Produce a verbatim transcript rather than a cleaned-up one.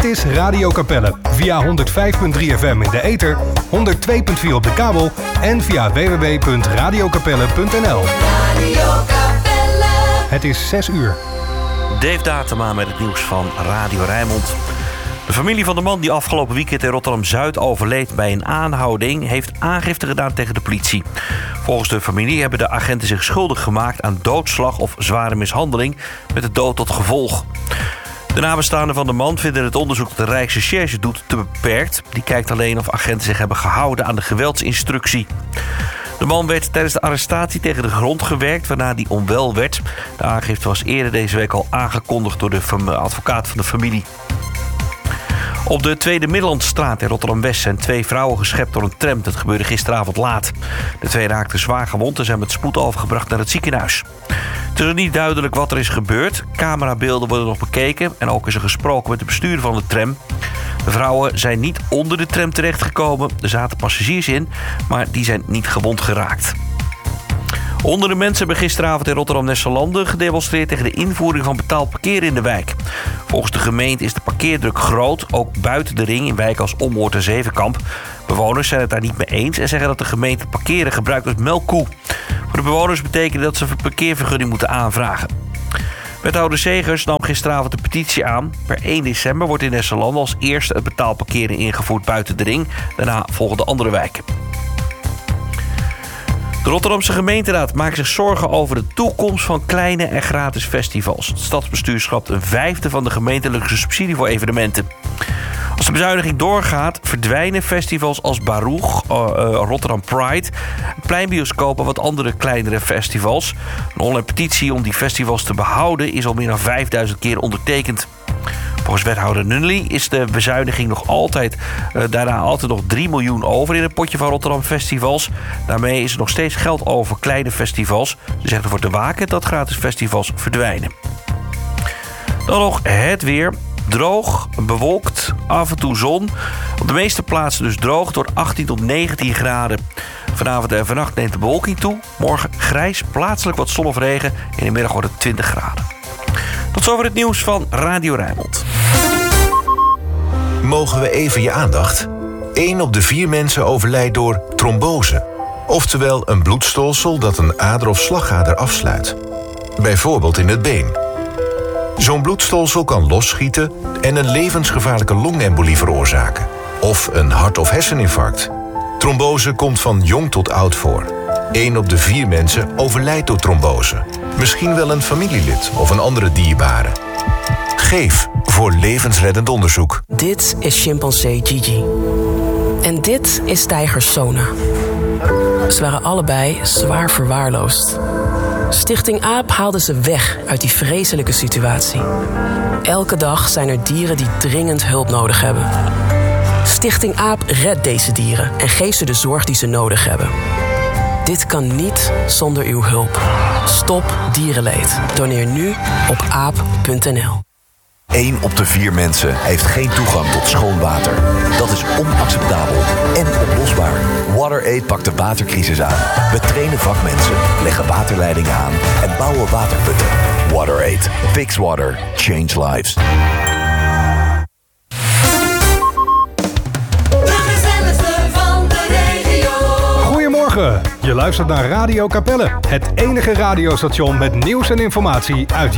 is Radio Capelle. Via honderd vijf komma drie F M in de ether, honderd twee komma vier op de kabel en via w w w punt radio capelle punt n l. Radio Capelle. Het is zes uur. Dave Datema met het nieuws van Radio Rijnmond. De familie van de man die afgelopen weekend in Rotterdam-Zuid overleed bij een aanhouding heeft aangifte gedaan tegen de politie. Volgens de familie hebben de agenten zich schuldig gemaakt aan doodslag of zware mishandeling met de dood tot gevolg. De nabestaanden van de man vinden het onderzoek dat de Rijksrecherche doet te beperkt. Die kijkt alleen of agenten zich hebben gehouden aan de geweldsinstructie. De man werd tijdens de arrestatie tegen de grond gewerkt, waarna hij onwel werd. De aangifte was eerder deze week al aangekondigd door de advocaat van de familie. Op de Tweede Middellandstraat in Rotterdam-West zijn twee vrouwen geschept door een tram. Dat gebeurde gisteravond laat. De twee raakten zwaar gewond en zijn met spoed overgebracht naar het ziekenhuis. Het is nog niet duidelijk wat er is gebeurd. Camerabeelden worden nog bekeken en ook is er gesproken met de bestuurder van de tram. De vrouwen zijn niet onder de tram terechtgekomen. Er zaten passagiers in, maar die zijn niet gewond geraakt. Honderden mensen hebben gisteravond in Rotterdam-Nesselanden gedemonstreerd tegen de invoering van betaald parkeren in de wijk. Volgens de gemeente is de parkeerdruk groot, ook buiten de ring in wijken als Ommoord en Zevenkamp. Bewoners zijn het daar niet mee eens en zeggen dat de gemeente parkeren gebruikt als melkkoe. Voor de bewoners betekent dat ze een parkeervergunning moeten aanvragen. Wethouder Segers nam gisteravond de petitie aan. Per één december wordt in Nesselanden als eerste het betaald parkeren ingevoerd buiten de ring. Daarna volgen de andere wijken. De Rotterdamse gemeenteraad maakt zich zorgen over de toekomst van kleine en gratis festivals. Het stadsbestuur schrapt een vijfde van de gemeentelijke subsidie voor evenementen. Als de bezuiniging doorgaat, verdwijnen festivals als Baruch, uh, uh, Rotterdam Pride, Pleinbioscoop en wat andere kleinere festivals. Een online petitie om die festivals te behouden is al meer dan vijfduizend keer ondertekend. Volgens wethouder Nunnely is de bezuiniging nog altijd, uh, daarna altijd nog drie miljoen over in het potje van Rotterdam Festivals. Daarmee is er nog steeds geld over voor kleine festivals. Ze zegt ervoor te waken dat gratis festivals verdwijnen. Dan nog het weer. Droog, bewolkt, af en toe zon. Op de meeste plaatsen dus droog. Het wordt achttien tot negentien graden. Vanavond en vannacht neemt de bewolking toe. Morgen grijs, plaatselijk wat zon of regen. In de middag wordt het twintig graden. Tot zover het nieuws van Radio Rijnmond. Mogen we even je aandacht? Eén op de vier mensen overlijdt door trombose. Oftewel een bloedstolsel dat een ader of slagader afsluit. Bijvoorbeeld in het been. Zo'n bloedstolsel kan losschieten en een levensgevaarlijke longembolie veroorzaken. Of een hart- of herseninfarct. Trombose komt van jong tot oud voor. Eén op de vier mensen overlijdt door trombose. Misschien wel een familielid of een andere dierbare. Geef voor levensreddend onderzoek. Dit is chimpansee Gigi. En dit is tijger Sona. Ze waren allebei zwaar verwaarloosd. Stichting AAP haalde ze weg uit die vreselijke situatie. Elke dag zijn er dieren die dringend hulp nodig hebben. Stichting AAP redt deze dieren en geeft ze de zorg die ze nodig hebben. Dit kan niet zonder uw hulp. Stop dierenleed. Doneer nu op aap punt n l. Eén op de vier mensen heeft geen toegang tot schoon water. Dat is onacceptabel en oplosbaar. WaterAid pakt de watercrisis aan. We trainen vakmensen, leggen waterleidingen aan en bouwen waterputten. WaterAid. Fix water. Change lives. Goedemorgen, je luistert naar Radio Capelle. Het enige radiostation met nieuws en informatie uit